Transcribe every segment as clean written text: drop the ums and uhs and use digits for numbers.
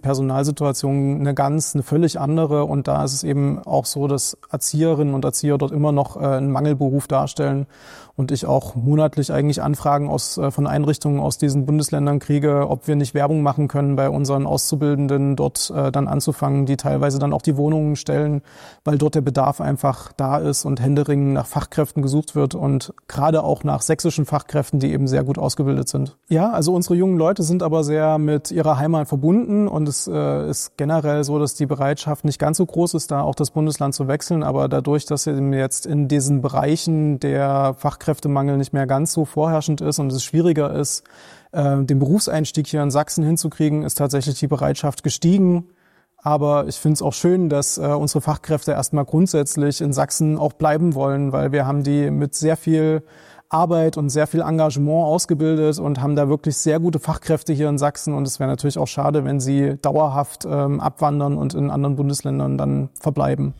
Personalsituation eine völlig andere. Und da ist es eben auch so, dass Erzieherinnen und Erzieher dort immer noch einen Mangelberuf darstellen. Und ich auch monatlich eigentlich Anfragen von Einrichtungen aus diesen Bundesländern kriege, ob wir nicht Werbung machen können, bei unseren Auszubildenden dort dann anzufangen, die teilweise dann auch die Wohnungen stellen, weil dort der Bedarf einfach da ist und händeringend nach Fachkräften gesucht wird und gerade auch nach sächsischen Fachkräften, die eben sehr gut ausgebildet sind. Ja, also unsere jungen Leute sind aber sehr mit ihrer Heimat verbunden und es ist generell so, dass die Bereitschaft nicht ganz so groß ist, da auch das Bundesland zu wechseln, aber dadurch, dass eben jetzt in diesen Bereichen der Fachkräftemangel nicht mehr ganz so vorherrschend ist und es schwieriger ist, den Berufseinstieg hier in Sachsen hinzukriegen, ist tatsächlich die Bereitschaft gestiegen. Aber ich finde es auch schön, dass unsere Fachkräfte erstmal grundsätzlich in Sachsen auch bleiben wollen, weil wir haben die mit sehr viel Arbeit und sehr viel Engagement ausgebildet und haben da wirklich sehr gute Fachkräfte hier in Sachsen. Und es wäre natürlich auch schade, wenn sie dauerhaft abwandern und in anderen Bundesländern dann verbleiben.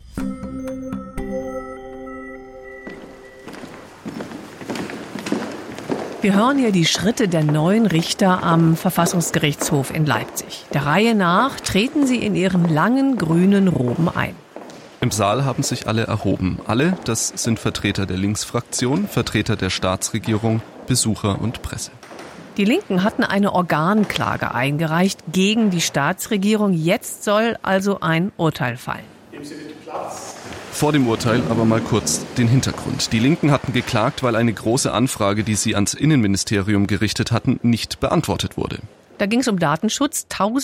Wir hören hier die Schritte der neuen Richter am Verfassungsgerichtshof in Leipzig. Der Reihe nach treten sie in ihren langen grünen Roben ein. Im Saal haben sich alle erhoben. Alle, das sind Vertreter der Linksfraktion, Vertreter der Staatsregierung, Besucher und Presse. Die Linken hatten eine Organklage eingereicht gegen die Staatsregierung. Jetzt soll also ein Urteil fallen. Nehmen Sie bitte Platz. Vor dem Urteil aber mal kurz den Hintergrund. Die Linken hatten geklagt, weil eine große Anfrage, die sie ans Innenministerium gerichtet hatten, nicht beantwortet wurde. Da ging es um Datenschutz,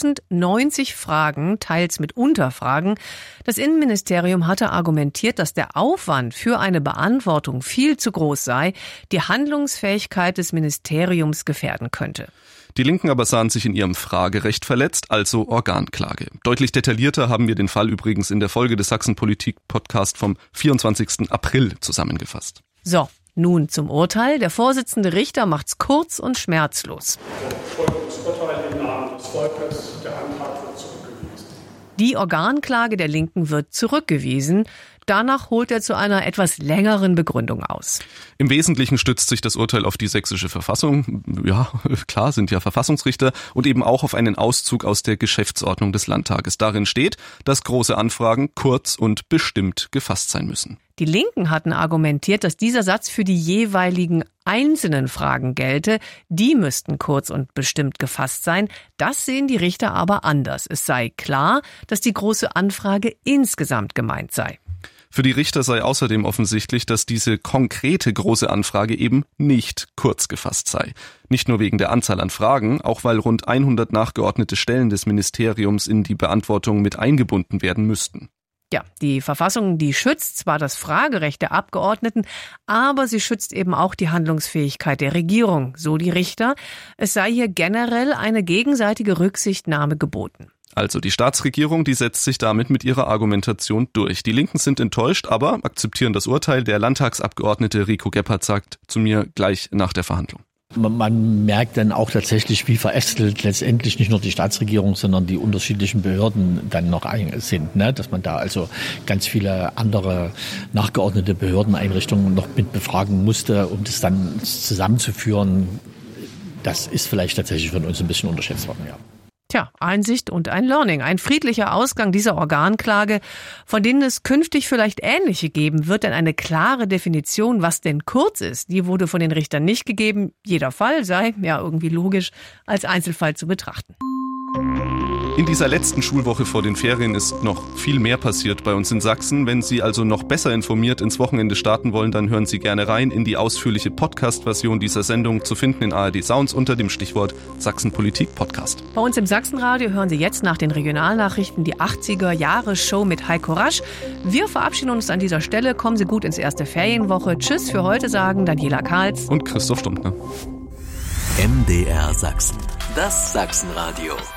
1090 Fragen, teils mit Unterfragen. Das Innenministerium hatte argumentiert, dass der Aufwand für eine Beantwortung viel zu groß sei, die Handlungsfähigkeit des Ministeriums gefährden könnte. Die Linken aber sahen sich in ihrem Fragerecht verletzt, also Organklage. Deutlich detaillierter haben wir den Fall übrigens in der Folge des Sachsen-Politik-Podcasts vom 24. April zusammengefasst. So, nun zum Urteil. Der Vorsitzende Richter macht's kurz und schmerzlos. Folgendes Urteil im Namen des Volkes, der Antrag wird zurückgewiesen. Die Organklage der Linken wird zurückgewiesen. Danach holt er zu einer etwas längeren Begründung aus. Im Wesentlichen stützt sich das Urteil auf die sächsische Verfassung. Ja, klar, sind ja Verfassungsrichter. Und eben auch auf einen Auszug aus der Geschäftsordnung des Landtages. Darin steht, dass große Anfragen kurz und bestimmt gefasst sein müssen. Die Linken hatten argumentiert, dass dieser Satz für die jeweiligen einzelnen Fragen gelte. Die müssten kurz und bestimmt gefasst sein. Das sehen die Richter aber anders. Es sei klar, dass die große Anfrage insgesamt gemeint sei. Für die Richter sei außerdem offensichtlich, dass diese konkrete große Anfrage eben nicht kurz gefasst sei. Nicht nur wegen der Anzahl an Fragen, auch weil rund 100 nachgeordnete Stellen des Ministeriums in die Beantwortung mit eingebunden werden müssten. Ja, die Verfassung, die schützt zwar das Fragerecht der Abgeordneten, aber sie schützt eben auch die Handlungsfähigkeit der Regierung, so die Richter. Es sei hier generell eine gegenseitige Rücksichtnahme geboten. Also die Staatsregierung, die setzt sich damit mit ihrer Argumentation durch. Die Linken sind enttäuscht, aber akzeptieren das Urteil. Der Landtagsabgeordnete Rico Gebhardt sagt zu mir gleich nach der Verhandlung. Man merkt dann auch tatsächlich, wie verästelt letztendlich nicht nur die Staatsregierung, sondern die unterschiedlichen Behörden dann noch sind. Ne? Dass man da also ganz viele andere nachgeordnete Behördeneinrichtungen noch mit befragen musste, um das dann zusammenzuführen. Das ist vielleicht tatsächlich von uns ein bisschen unterschätzt worden, ja. Tja, Einsicht und ein Learning. Ein friedlicher Ausgang dieser Organklage, von denen es künftig vielleicht ähnliche geben wird, denn eine klare Definition, was denn kurz ist, die wurde von den Richtern nicht gegeben. Jeder Fall sei, ja irgendwie logisch, als Einzelfall zu betrachten. In dieser letzten Schulwoche vor den Ferien ist noch viel mehr passiert bei uns in Sachsen. Wenn Sie also noch besser informiert ins Wochenende starten wollen, dann hören Sie gerne rein in die ausführliche Podcast-Version dieser Sendung, zu finden in ARD Sounds unter dem Stichwort Sachsen-Politik-Podcast. Bei uns im Sachsenradio hören Sie jetzt nach den Regionalnachrichten die 80er-Jahre-Show mit Heiko Rasch. Wir verabschieden uns an dieser Stelle. Kommen Sie gut ins erste Ferienwoche. Tschüss für heute, sagen Daniela Karls und Christoph Stumptner. MDR Sachsen, das Sachsenradio.